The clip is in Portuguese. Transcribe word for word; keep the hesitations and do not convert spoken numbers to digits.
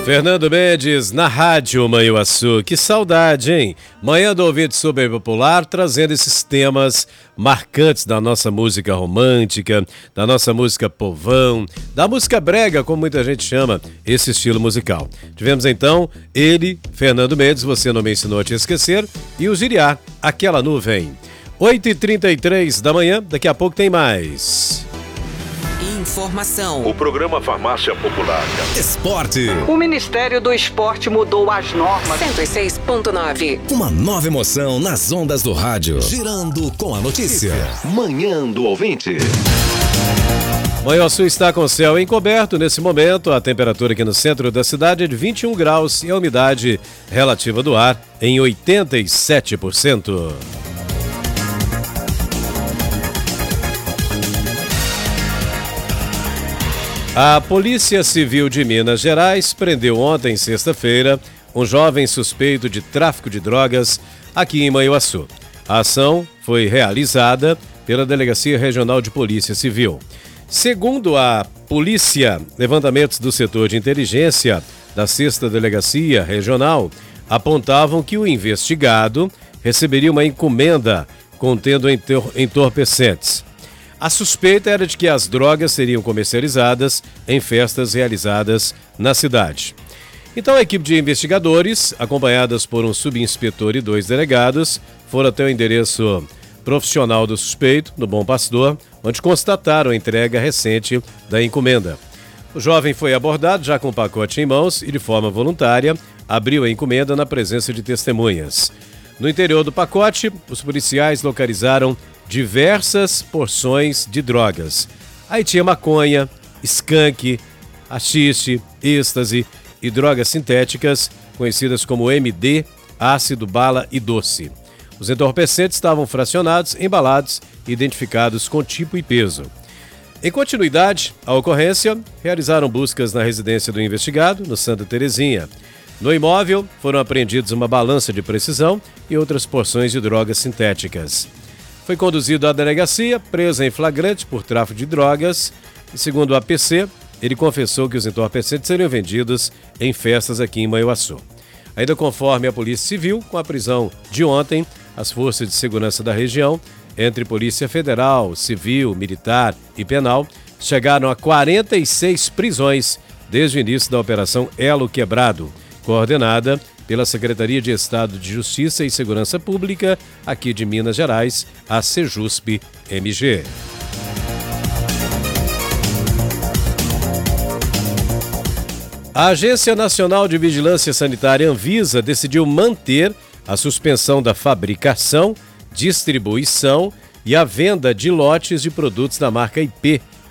Fernando Mendes, na Rádio Manhuaçu. Que saudade, hein? Manhã do ouvinte super popular, trazendo esses temas marcantes da nossa música romântica, da nossa música povão, da música brega, como muita gente chama esse estilo musical. Tivemos então ele, Fernando Mendes, Você Não Me Ensinou a Te Esquecer, e o Giriá, Aquela Nuvem. oito e trinta e três da manhã, daqui a pouco tem mais. Informação. O programa Farmácia Popular. Esporte. O Ministério do Esporte mudou as normas. cento e seis ponto nove. Uma nova emoção nas ondas do rádio. Girando com a notícia. Manhã do ouvinte. Manhuaçu está com céu encoberto nesse momento. A temperatura aqui no centro da cidade é de vinte e um graus e a umidade relativa do ar em oitenta e sete por cento. A Polícia Civil de Minas Gerais prendeu ontem, sexta-feira, um jovem suspeito de tráfico de drogas aqui em Manhuaçu. A ação foi realizada pela Delegacia Regional de Polícia Civil. Segundo a polícia, levantamentos do setor de inteligência da sexta Delegacia Regional apontavam que o investigado receberia uma encomenda contendo entor- entorpecentes. A suspeita era de que as drogas seriam comercializadas em festas realizadas na cidade. Então a equipe de investigadores, acompanhadas por um subinspetor e dois delegados, foram até o endereço profissional do suspeito, no Bom Pastor, onde constataram a entrega recente da encomenda. O jovem foi abordado já com o pacote em mãos e, de forma voluntária, abriu a encomenda na presença de testemunhas. No interior do pacote, os policiais localizaram diversas porções de drogas. Aí tinha maconha, skunk, haxixe, êxtase e drogas sintéticas, conhecidas como M D, ácido, bala e doce. Os entorpecentes estavam fracionados, embalados e identificados com tipo e peso. Em continuidade à ocorrência, realizaram buscas na residência do investigado, no Santa Terezinha. No imóvel, foram apreendidos uma balança de precisão e outras porções de drogas sintéticas. Foi conduzido à delegacia, preso em flagrante por tráfico de drogas, e segundo o A P C, ele confessou que os entorpecentes seriam vendidos em festas aqui em Manhuaçu. Ainda conforme a Polícia Civil, com a prisão de ontem, as forças de segurança da região, entre Polícia Federal, Civil, Militar e Penal, chegaram a quarenta e seis prisões desde o início da Operação Elo Quebrado, coordenada pela Secretaria de Estado de Justiça e Segurança Pública, aqui de Minas Gerais, a Sejusp M G. A Agência Nacional de Vigilância Sanitária Anvisa decidiu manter a suspensão da fabricação, distribuição e a venda de lotes de produtos da marca I P